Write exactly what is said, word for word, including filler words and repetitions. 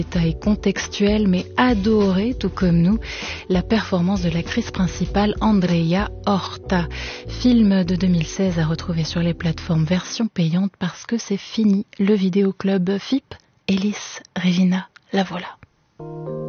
Détail contextuel mais adoré tout comme nous, la performance de l'actrice principale Andrea Horta. Film de deux mille seize à retrouver sur les plateformes version payante parce que c'est fini le vidéoclub F I P. Elis Regina, la voilà.